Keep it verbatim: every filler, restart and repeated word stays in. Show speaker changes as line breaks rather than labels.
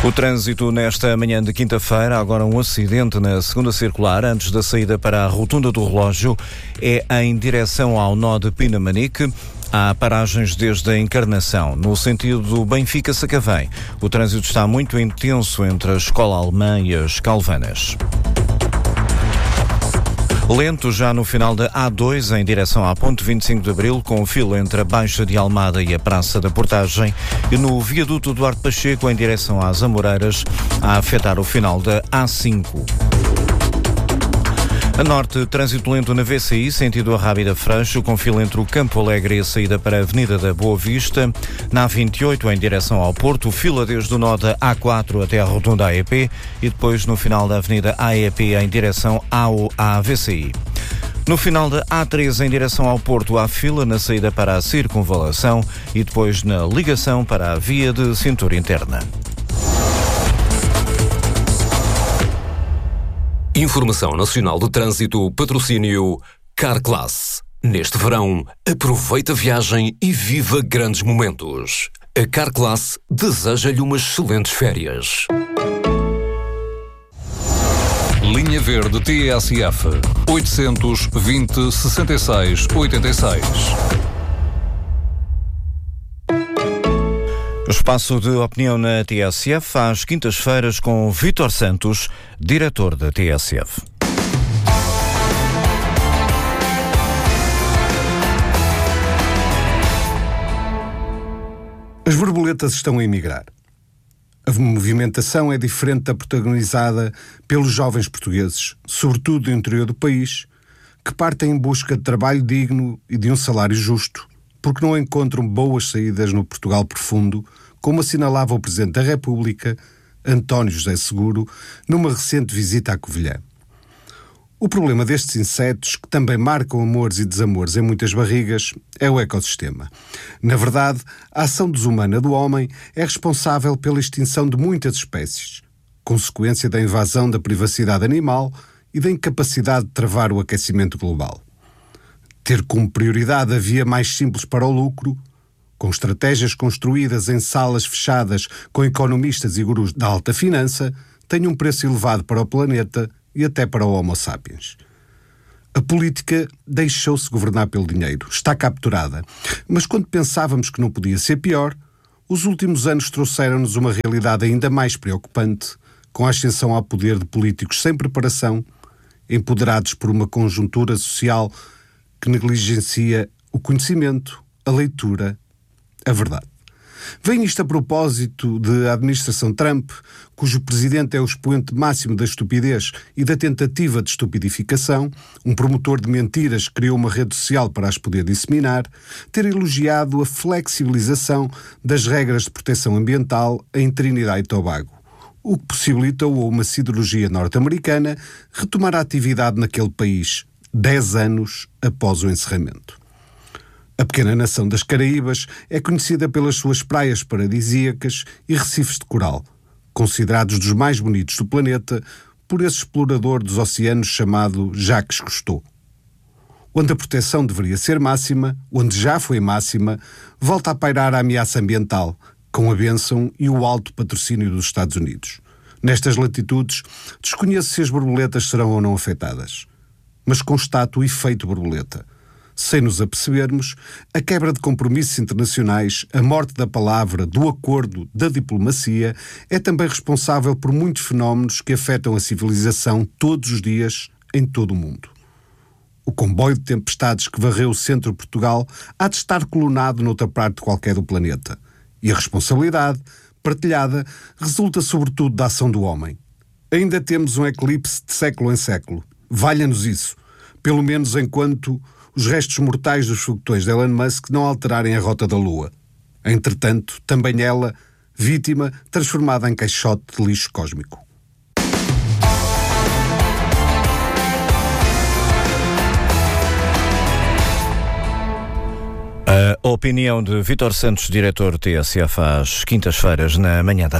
O trânsito nesta manhã de quinta-feira, agora um acidente na segunda circular, antes da saída para a rotunda do relógio, é em direção ao nó de Pinamanique. Há paragens desde a Encarnação, no sentido do Benfica-Sacavém. O trânsito está muito intenso entre a Escola Alemã e as Calvanas. Lento já no final da A dois, em direção à Ponte vinte e cinco de Abril, com o filo entre a Baixa de Almada e a Praça da Portagem, e no viaduto Duarte Pacheco, em direção às Amoreiras, a afetar o final da A cinco. A norte, trânsito lento na V C I, sentido a Rábida Freixo, com filo entre o Campo Alegre e a saída para a Avenida da Boa Vista. Na A vinte e oito, em direção ao Porto, fila desde o nó da A quatro até a rotunda A E P e depois no final da Avenida A E P em direção ao à V C I. No final da A três, em direção ao Porto, há fila na saída para a Circunvalação e depois na ligação para a via de cintura interna.
Informação Nacional de Trânsito, patrocínio Carclass. Neste verão, aproveita a viagem e viva grandes momentos. A Carclass deseja-lhe umas excelentes férias.
Linha Verde T S F oitocentos, vinte, sessenta e seis, oitenta e seis.
Espaço de opinião na T S F, às quintas-feiras, com Vítor Santos, diretor da T S F.
As borboletas estão a emigrar. A movimentação é diferente da protagonizada pelos jovens portugueses, sobretudo do interior do país, que partem em busca de trabalho digno e de um salário justo, porque não encontram boas saídas no Portugal profundo, como assinalava o Presidente da República, António José Seguro, numa recente visita à Covilhã. O problema destes insetos, que também marcam amores e desamores em muitas barrigas, é o ecossistema. Na verdade, a ação desumana do homem é responsável pela extinção de muitas espécies, consequência da invasão da privacidade animal e da incapacidade de travar o aquecimento global. Ter como prioridade a via mais simples para o lucro, com estratégias construídas em salas fechadas com economistas e gurus da alta finança, tem um preço elevado para o planeta e até para o Homo sapiens. A política deixou-se governar pelo dinheiro, está capturada. Mas quando pensávamos que não podia ser pior, os últimos anos trouxeram-nos uma realidade ainda mais preocupante, com a ascensão ao poder de políticos sem preparação, empoderados por uma conjuntura social que negligencia o conhecimento, a leitura, a verdade. Vem isto a propósito da administração Trump, cujo presidente é o expoente máximo da estupidez e da tentativa de estupidificação, um promotor de mentiras que criou uma rede social para as poder disseminar, ter elogiado a flexibilização das regras de proteção ambiental em Trinidad e Tobago, o que possibilitou a uma siderurgia norte-americana retomar a atividade naquele país, dez anos após o encerramento. A pequena nação das Caraíbas é conhecida pelas suas praias paradisíacas e recifes de coral, considerados dos mais bonitos do planeta por esse explorador dos oceanos chamado Jacques Cousteau. Onde a proteção deveria ser máxima, onde já foi máxima, volta a pairar a ameaça ambiental, com a bênção e o alto patrocínio dos Estados Unidos. Nestas latitudes, desconheço se as borboletas serão ou não afetadas, mas constato o efeito borboleta. Sem nos apercebermos, a quebra de compromissos internacionais, a morte da palavra, do acordo, da diplomacia, é também responsável por muitos fenómenos que afetam a civilização todos os dias, em todo o mundo. O comboio de tempestades que varreu o centro de Portugal há de estar colunado noutra parte qualquer do planeta. E a responsabilidade, partilhada, resulta sobretudo da ação do homem. Ainda temos um eclipse de século em século. Valha-nos isso, pelo menos enquanto os restos mortais dos foguetões de Elon Musk não alterarem a rota da Lua. Entretanto, também ela, vítima, transformada em caixote de lixo cósmico.
A opinião de Vítor Santos, diretor T S F, às quintas-feiras, na manhã da